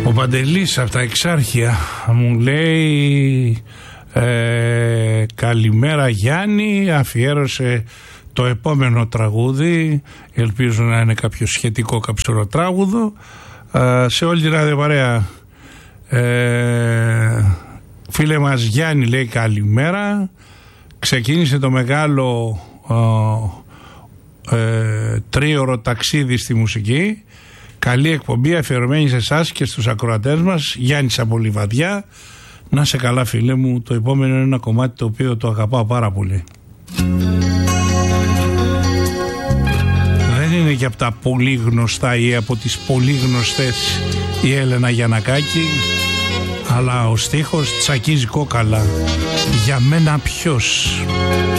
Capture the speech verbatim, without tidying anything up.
Ο Παντελής από τα Εξάρχεια μου λέει ε, καλημέρα Γιάννη, αφιέρωσε το επόμενο τραγούδι, ελπίζω να είναι κάποιο σχετικό καψουροτράγουδο, ε, σε όλη την ραδιοπαρέα. Ε, φίλε μας Γιάννη, λέει καλημέρα, ξεκίνησε το μεγάλο ε, ε, τρίωρο ταξίδι στη μουσική. Καλή εκπομπή αφιερωμένη σε εσάς και στους ακροατές μας. Γιάννης από Λιβαδιά. Να σε καλά φίλε μου, το επόμενο είναι ένα κομμάτι το οποίο το αγαπάω πάρα πολύ. Δεν είναι και από τα πολύ γνωστά ή από τις πολύ γνωστές η Έλενα Γιαννακάκη, αλλά ο στίχος τσακίζει κόκαλα. Για μένα ποιος?